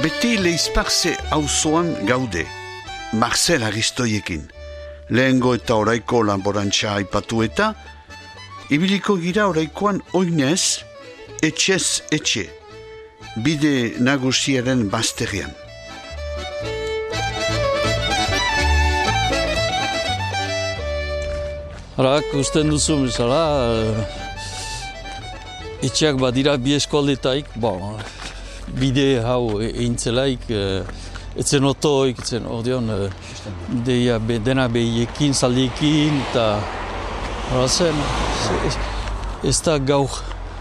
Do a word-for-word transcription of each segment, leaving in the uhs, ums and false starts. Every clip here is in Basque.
Beti Leizparze auzoan gaude, Marcel Aristoiekin. Lehengo eta oraiko lanborantza aipatu eta, ibiliko gira oraikoan oinez, etxez etxe, bide nagusiaren bazterrean. Hala, usten duzu bezala, etxeak badira bi eskualdetaik, bon, bide hau eintzelaik, etzen otoik, etzen ordeon, deia be, dena behiekin, zaldiekin, eta hala zen, ez da gaur,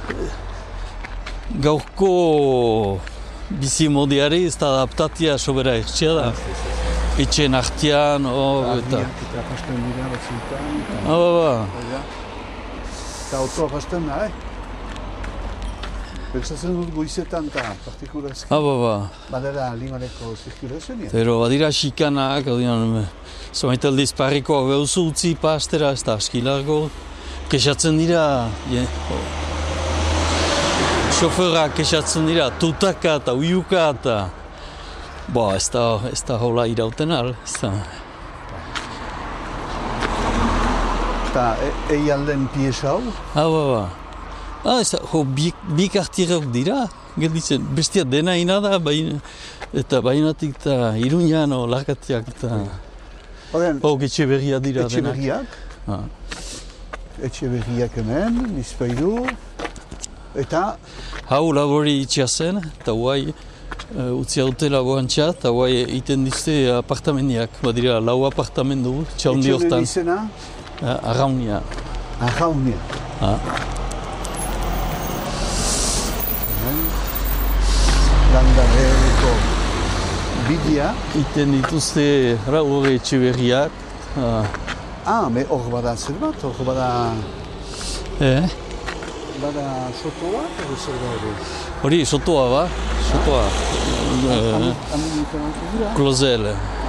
gaurko bizimodiari ez da adaptatia sobera etxea da. Etxeen artean, hor, eta... Eta pasten dira batzutan. Ah, ba, ba. Eta autoa pasten da, eh? Pentsatzen dut goizetan eta partikurazki. Ah, ba, ba. Badera limaneko zirkulazioa. Pero badira xikanak, odian, zomaita aldiz parrikoa behuzu utzi pastera, ez da aski largo. Kexatzen dira, je, xoferak kexatzen dira, tutaka eta uiuka eta... Ba, ez da, ez da hola irauten al, ez da... Eta egi alden piesa hau? Ah, ba, ba. Ah, ez da, jo, bi, bi kartierok dira, gelditzen, bestia dena ina da, baina, eta bainatik eta Iruñan, o, Larkatiak eta... Horren, oh, etxe berriak dira etxe denak. berriak? Ah. Etxe berriak hemen, nizpaidu, eta... Hau labori itxea zen, eta guai, Uh, utzi haute laboantxa, eta guai egiten dizte apartamendiak. Badira, lau apartamendu, txaundi hortan. Etxe izena? Uh, Arraunia. Arraunia. Ah. Landareko bidea. Iten dituzte, ara, horre etxe berriak. Uh. Ah, me hor bada zer bat, hor bada... Eh? Bada sotoa, edo zer da hori? Hori, sotoa ba, sotoa. Klozel.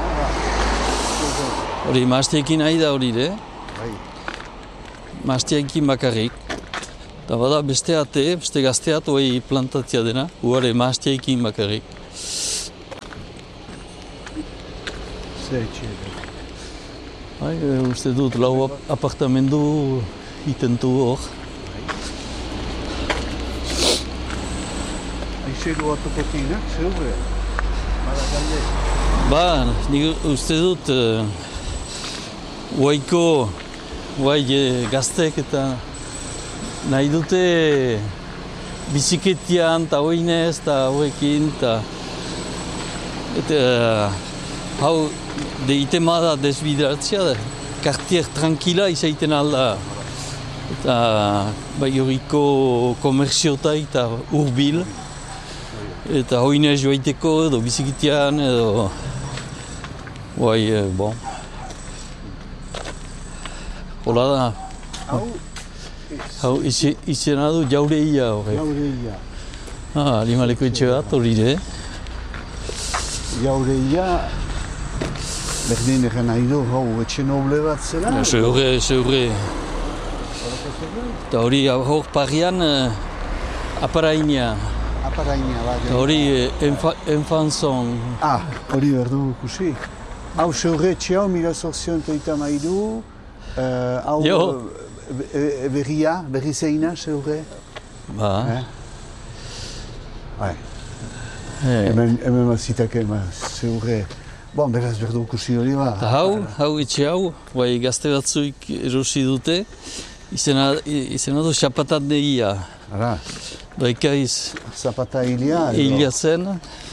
Hori, maastiekin nahi da hori, de? Maastiekin bakarrik. Eta bada beste ate, beste gazteat, hori plantatia dena, huare maastiekin bakarrik. Zer etxe. Hai, uste dut, lau apartamendu itentu hor. Aixeru atokotinak, zeure? Bada galde? Ba, nik uste dut, uh, huaiko, huai gaztek eta nahi dute biziketian eta hoinez eta hoekin eta eta uh, hau de itema da desbideratzea da, kartier tranquila izaiten alda eta bai horiko komerziotai eta urbil. Eta hoinez joaiteko edo bizikitian edo... Guai, eh, bon. Hola da. Hau? Hau izena du jaureia hori. Jaureia. Ah, limaleko etxe bat hori de. Jaureia... Berdin egen nahi du, hau etxe noble bat zela? Zeure, zeure. Eta hori hor parian aparainia. Aparainia bat. Hori enfanzon. Ah, hori berdu ikusi. Hau zeure etxe hau, mila zorzion teita maidu. Hau berria, berri zeina zeure. Ba. Bai. Hemen mazitake zeure. Bon, beraz berdu ikusi hori ba. Hau, hau etxe hau, bai gazte batzuik erosi dute. Izena du xapatat deia. Ara. Daikaiz... Zapata hilia? Hilia zen.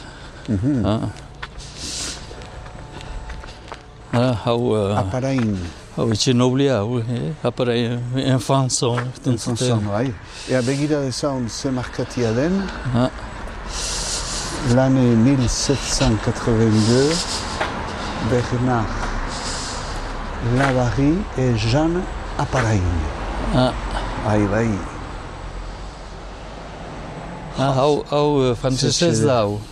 Hau... Aparain. Hau etxe noblia, aparain, enfanzon. Enfanzon, bai. Ea begira dezaun ze markatia den. L'année mille sept cent quatre-vingt-deux, Bernard Lavary et Jeanne Aparain. Bai, bai. Ah, hau, hau frantzesez da hau.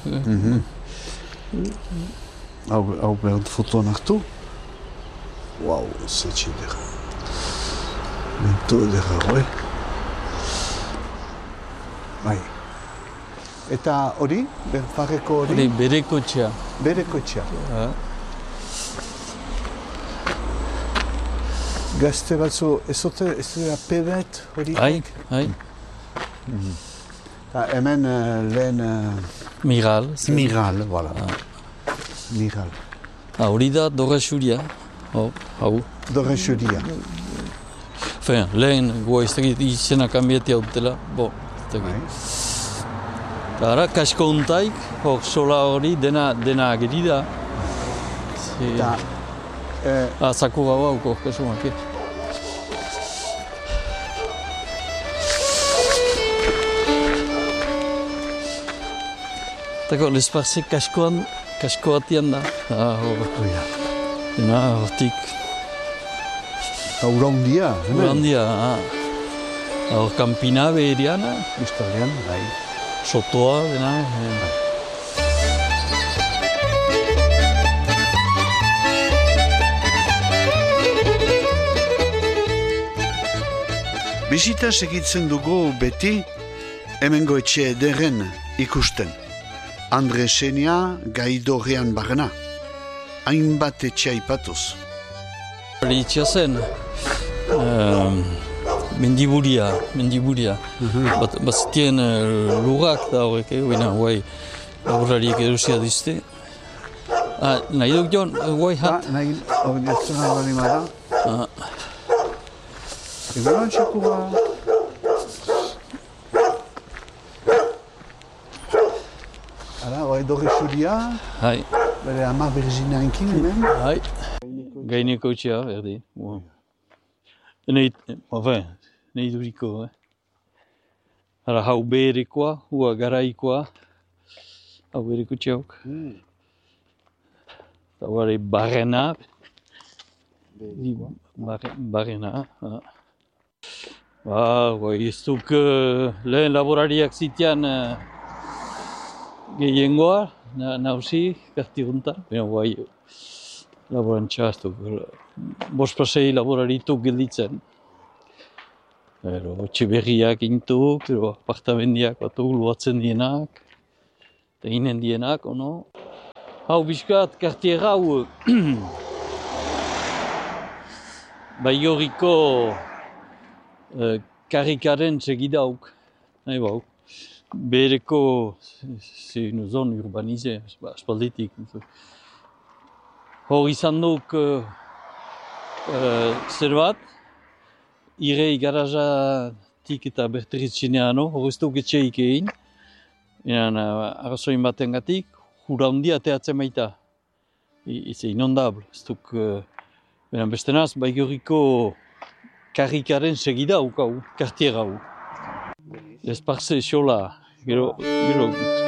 Hau behar fotoan hartu. Wow, zetxe dira. Bento dira, oi. Bai. Eta hori, barreko hori? Hori bereko txea. Bereko txea. Ha. Gazte batzu, ez ote, ez dira pebet hori? Hai, hai. Ta hemen uh, lehen... Uh, Miral. Miral, voilà. Miral. Ha, hori da dorre xuria. Hau, hau. Dorre xuria. Enfin, lehen, goa ez dakit izena kanbieti hau dela. Bo, ez dakit. Ara, kasko untaik, hor sola hori dena, dena ageri da. Ta... Eh, ah, sakura hauko, kasumak, eh? Tako, l'esparze kaskoan, kaskoatian da. Ah, hor. oia. Dena, hortik. Urandia, hemen? Urandia, ah. Hor, kampina beheriana. Ustalean, bai. Sotoa, dena. Eh. Bizita segitzen dugu beti, hemengo etxe ederren ikusten. Andre Senia gaidorrean barna. Hainbat etxe aipatuz. Hori itxasen, um, mendiburia, mendiburia. Bat, bazitien uh, lurrak da horrek, eh, oina, guai, aurrariek erusia dizte. Ah, nahi duk joan, guai hat? Ah, nahi, hori ez zena bali mara. Ah. Egunon txakura. Hala, hori dorre xuria. Hai, Bere ama Virginia enkin hemen. hai. Gaineko txea, berdin. Wow. Nei, enfin, nahi duriko, eh. Hara, hau beherekoa, hua garaikoa. Hau behereko txeauk. Mm. Eta hori barrena. Barre, barrena. Ah. Ba, goi, ez duk uh, lehen laborariak zitean uh, gehiengoa, na, nauzi, kartigunta. Baina, guai, laborantza ez duk, bost pasei laborarituk gelditzen. Ero, etxe berriak intuk, ero, apartamendiak batuk luatzen dienak, eta inen dienak, ono. Hau, bizkat, kartier hau, Baigorriko uh, karrikaren segidauk, nahi bau. Bereko, c'est une zone urbanisée, aspalditik. Hor izan duk uh, uh, zerbat, irei garajatik eta berteritzinean, hor ez duk etxeik egin. Eran, uh, arrazoin batengatik, hura handia teatzen baita. C'est inondable, ez duk... Uh, Bena, beste naz, Baigorriko karrikaren segida hukau, kartier hau. Esparze xola, gero, gero,